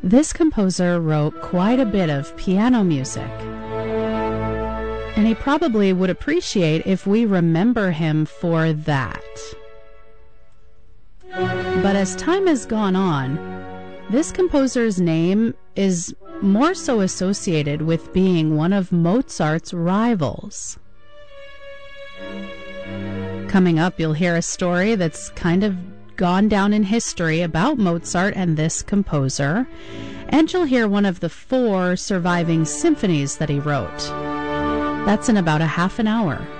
This composer wrote quite a bit of piano music, and he probably would appreciate if we remember him for that. But as time has gone on, this composer's name is more so associated with being one of Mozart's rivals. Coming up, you'll hear a story that's kind of gone down in history about Mozart and this composer, and you'll hear one of the 4 surviving symphonies that he wrote. That's in about a half an hour.